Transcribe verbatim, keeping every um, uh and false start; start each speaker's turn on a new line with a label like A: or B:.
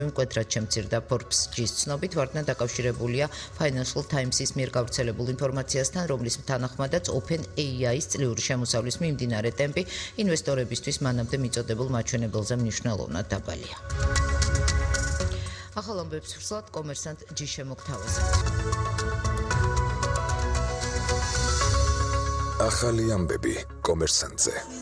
A: მკვეთრად შემცირდა Forbes-ის ცნობით, ვარდნა დაკავშირებულია Financial Times-ის მიერ გავრცელებულ ინფორმაციასთან, რომლის თანახმადაც OpenAI-ის წლიური შემოსავლის მიმდინარე ტემპი ინვესტორებისთვის მანამდე მიწოდებულ მაჩვენებელზე მნიშვნელოვნად დაბალია. ახალ ამბებს ვსვათ კომერსანტ ჯის შემოგთავაზებთ.
B: ახალი ამბები კომერსანტზე.